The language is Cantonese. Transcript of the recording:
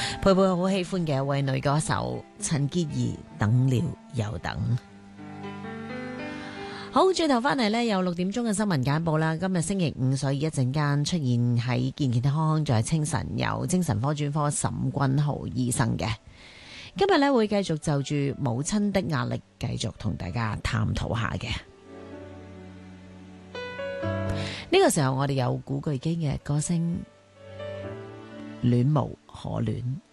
佩佩好喜歡嘅一位女歌手陳潔儀，等了又等。好，轉頭翻嚟呢，有6點鐘嘅新聞簡報啦。今日星期五，所以一陣間出現喺健健康康，在清晨有精神科專科沈君豪醫生嘅。今日呢，會繼續就住母親的壓力，繼續同大家探討下嘅。呢個時候我哋有古巨基嘅歌聲，戀無可戀。